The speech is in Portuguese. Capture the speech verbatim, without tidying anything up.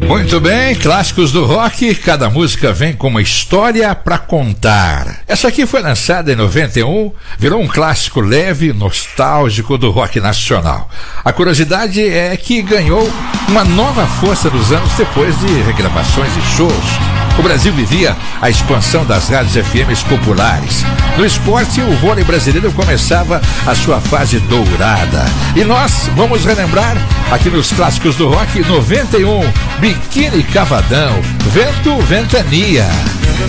Muito bem, clássicos do rock, cada música vem com uma história pra contar. Essa aqui foi lançada em noventa e um, virou um clássico leve, nostálgico do rock nacional. A curiosidade é que ganhou uma nova força nos anos depois de regravações e shows. O Brasil vivia a expansão das rádios F Ms populares. No esporte, o vôlei brasileiro começava a sua fase dourada. E nós vamos relembrar, aqui nos clássicos do rock, noventa e um, Biquíni Cavadão, Vento Ventania.